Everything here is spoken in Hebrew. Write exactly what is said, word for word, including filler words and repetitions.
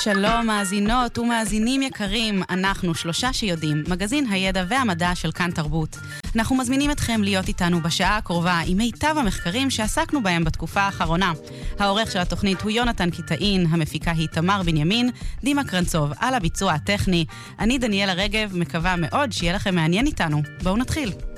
שלום מאזינות ומאזינים יקרים, אנחנו שלושה שיודעים, מגזין הידע והמדע של כאן תרבות. אנחנו מזמינים אתכם להיות איתנו בשעה הקרובה עם מיטב המחקרים שעסקנו בהם בתקופה האחרונה. העורך של התוכנית הוא יונתן קיטאין, המפיקה היא תמר בנימין, דימה קרנצוב על הביצוע הטכני. אני דניאלה רגב, מקווה מאוד שיהיה לכם מעניין איתנו. בואו נתחיל.